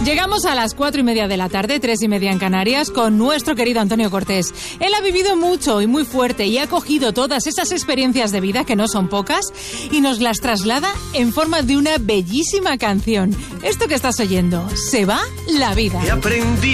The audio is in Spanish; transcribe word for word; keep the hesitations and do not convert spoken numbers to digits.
Llegamos a las cuatro y media de la tarde, tres y media en Canarias, con nuestro querido Antonio Cortés. Él ha vivido mucho y muy fuerte y ha cogido todas esas experiencias de vida, que no son pocas, y nos las traslada en forma de una bellísima canción. Esto que estás oyendo, Se va la vida. He aprendido